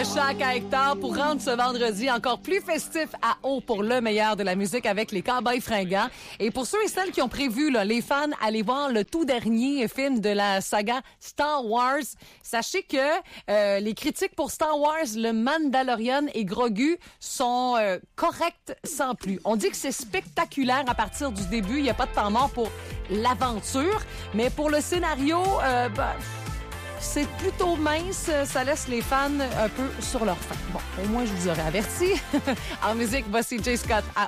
Chac à Hector pour rendre ce vendredi encore plus festif à haut pour le meilleur de la musique avec les Cowboys fringants. Et pour ceux et celles qui ont prévu, là, les fans, aller voir le tout dernier film de la saga Star Wars, sachez que les critiques pour Star Wars, le Mandalorian et Grogu sont corrects sans plus. On dit que c'est spectaculaire à partir du début. Il n'y a pas de temps mort pour l'aventure. Mais pour le scénario, c'est plutôt mince. Ça laisse les fans un peu sur leur faim. Bon, au moins, je vous aurais averti. En musique, voici Jay Scott à